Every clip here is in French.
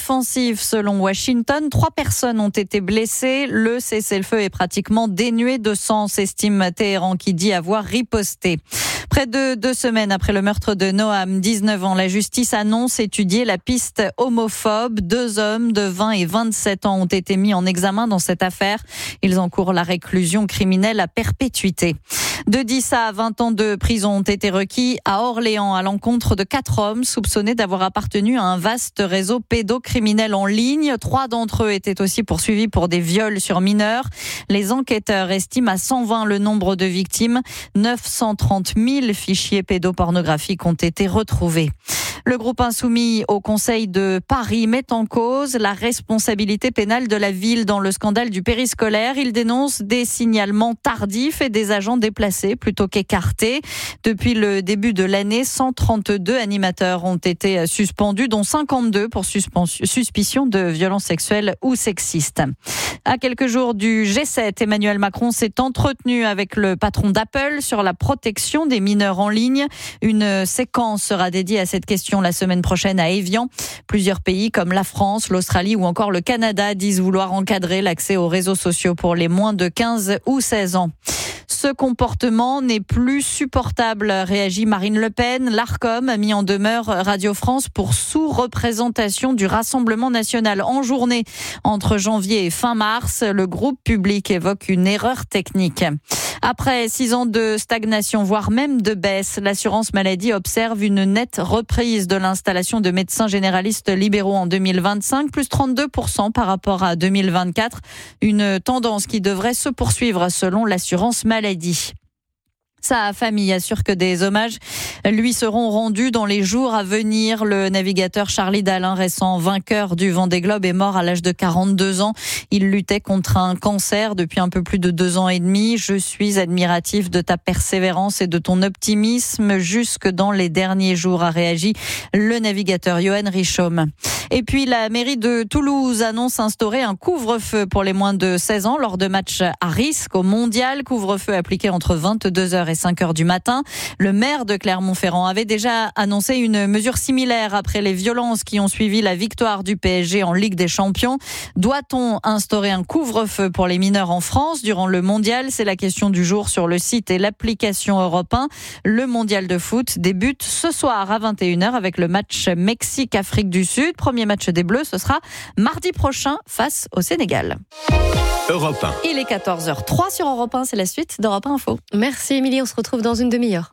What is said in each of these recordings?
défensive selon Washington. 3 personnes ont été blessées. Le cessez-le-feu est pratiquement dénué de sens, estime Téhéran qui dit avoir riposté. Près de 2 semaines après le meurtre de Noam, 19 ans, la justice annonce étudier la piste homophobe. 2 hommes de 20 et 27 ans ont été mis en examen dans cette affaire. Ils encourent la réclusion criminelle à perpétuité. De 10 à 20 ans de prison ont été requis à Orléans à l'encontre de 4 hommes soupçonnés d'avoir appartenu à un vaste réseau pédocriminel en ligne. 3 d'entre eux étaient aussi poursuivis pour des viols sur mineurs. Les enquêteurs estiment à 120 le nombre de victimes. 930 000 fichiers pédopornographiques ont été retrouvés. Le groupe insoumis au Conseil de Paris met en cause la responsabilité pénale de la ville dans le scandale du périscolaire. Il dénonce des signalements tardifs et des agents déplacés plutôt qu'écartés. Depuis le début de l'année, 132 animateurs ont été suspendus, dont 52 pour suspicion de violences sexuelles ou sexistes. À quelques jours du G7, Emmanuel Macron s'est entretenu avec le patron d'Apple sur la protection des mineurs en ligne. Une séquence sera dédiée à cette question la semaine prochaine à Évian. Plusieurs pays comme la France, l'Australie ou encore le Canada disent vouloir encadrer l'accès aux réseaux sociaux pour les moins de 15 ou 16 ans. Ce comportement n'est plus supportable, réagit Marine Le Pen. L'Arcom a mis en demeure Radio France pour sous-représentation du Rassemblement national en journée entre janvier et fin mars. Le groupe public évoque une erreur technique. Après 6 ans de stagnation, voire même de baisse, l'assurance maladie observe une nette reprise de l'installation de médecins généralistes libéraux en 2025, plus 32% par rapport à 2024. Une tendance qui devrait se poursuivre selon l'assurance maladie. Sa famille assure que des hommages lui seront rendus dans les jours à venir. Le navigateur Charlie Dalin, récent vainqueur du Vendée Globe, est mort à l'âge de 42 ans. Il luttait contre un cancer depuis un peu plus de 2 ans et demi. Je suis admiratif de ta persévérance et de ton optimisme jusque dans les derniers jours, a réagi le navigateur Johan Richomme. Et puis la mairie de Toulouse annonce instaurer un couvre-feu pour les moins de 16 ans lors de matchs à risque au mondial. Couvre-feu appliqué entre 22h et 5h du matin. Le maire de Clermont-Ferrand avait déjà annoncé une mesure similaire après les violences qui ont suivi la victoire du PSG en Ligue des Champions. Doit-on instaurer un couvre-feu pour les mineurs en France durant le mondial? C'est la question du jour sur le site et l'application Europe 1. Le mondial de foot débute ce soir à 21h avec le match Mexique-Afrique du Sud. Premier match des Bleus, ce sera mardi prochain face au Sénégal. Europe 1. Il est 14h03 sur Europe 1, c'est la suite d'Europe 1 Info. Merci Émilie, on se retrouve dans une demi-heure.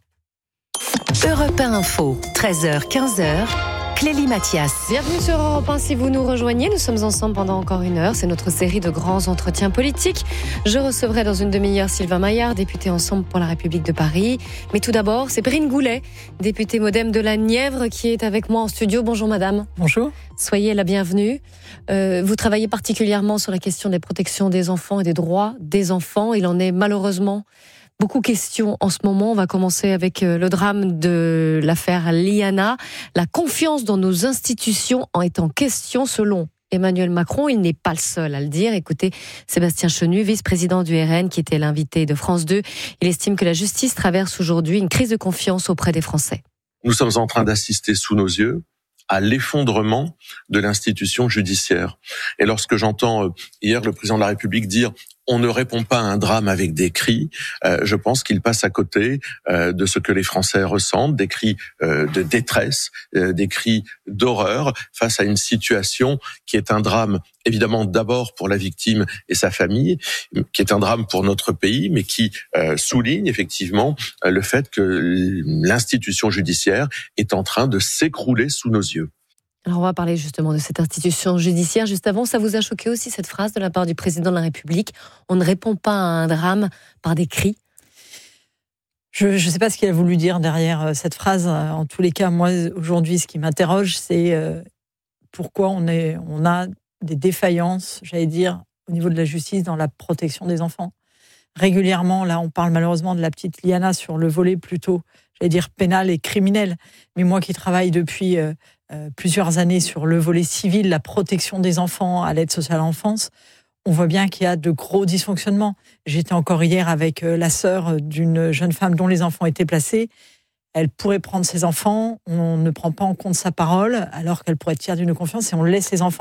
Europe 1 Info, 13h, 15h. Clélie Mathias. Bienvenue sur Europe 1 si vous nous rejoignez. Nous sommes ensemble pendant encore 1 heure. C'est notre série de grands entretiens politiques. Je recevrai dans une demi-heure Sylvain Maillard, député Ensemble pour la République de Paris. Mais tout d'abord, c'est Perrine Goulet, députée Modem de la Nièvre, qui est avec moi en studio. Bonjour madame. Bonjour. Soyez la bienvenue. Vous travaillez particulièrement sur la question des protections des enfants et des droits des enfants. Il en est malheureusement beaucoup de questions en ce moment. On va commencer avec le drame de l'affaire Liana. La confiance dans nos institutions en est en question selon Emmanuel Macron. Il n'est pas le seul à le dire. Écoutez Sébastien Chenu, vice-président du RN, qui était l'invité de France 2. Il estime que la justice traverse aujourd'hui une crise de confiance auprès des Français. Nous sommes en train d'assister sous nos yeux à l'effondrement de l'institution judiciaire. Et lorsque j'entends hier le président de la République dire « on ne répond pas à un drame avec des cris », je pense qu'il passe à côté de ce que les Français ressentent, des cris de détresse, des cris d'horreur face à une situation qui est un drame évidemment d'abord pour la victime et sa famille, qui est un drame pour notre pays, mais qui souligne effectivement le fait que l'institution judiciaire est en train de s'écrouler sous nos yeux. Alors on va parler justement de cette institution judiciaire. Juste avant, ça vous a choqué aussi cette phrase de la part du président de la République? On ne répond pas à un drame par des cris. Je ne sais pas ce qu'il a voulu dire derrière cette phrase. En tous les cas, moi, aujourd'hui, ce qui m'interroge, c'est pourquoi on a des défaillances, j'allais dire, au niveau de la justice dans la protection des enfants. Régulièrement, là, on parle malheureusement de la petite Liana sur le volet plutôt, j'allais dire, pénal et criminel. Mais moi qui travaille depuis plusieurs années sur le volet civil, la protection des enfants à l'aide sociale à l'enfance, on voit bien qu'il y a de gros dysfonctionnements. J'étais encore hier avec la sœur d'une jeune femme dont les enfants étaient placés. Elle pourrait prendre ses enfants, on ne prend pas en compte sa parole, alors qu'elle pourrait être tiers d'une confiance et on laisse les enfants